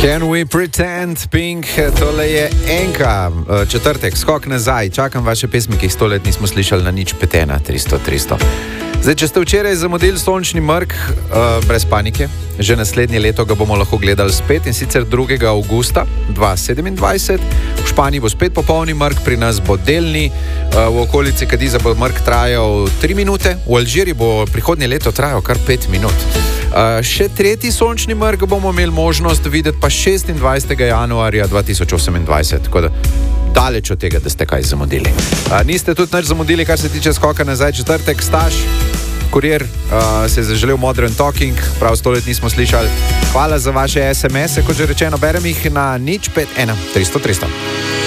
Can we pretend, Pink, tole je enka, četrtek, skok nazaj, čakam vaše pesmi, ki jih 100 let nismo slišali na nič petena, 300. Zdaj, če ste včeraj zamudili sončni mrk, brez panike, že naslednje leto ga bomo lahko gledali spet in sicer 2. avgusta 2027. V Španiji bo spet popolni mrk, pri nas bo delni, v okolici Kadiza bo mrk trajal 3 minute, v Alžiriji bo prihodnje leto trajal kar 5 minut. Še tretji sončni mrk bomo imeli možnost videti pa 26. januarja 2028, tako da daleč od tega, da ste kaj zamudili. Niste tudi nič zamudili, kar se tiče skoka nazaj, četrtek, Staš, Kurir, se je zaželel Modern Talking, prav 100 let nismo slišali. Hvala za vaše SMS-e, kot že rečeno, berem jih na 051 300 300.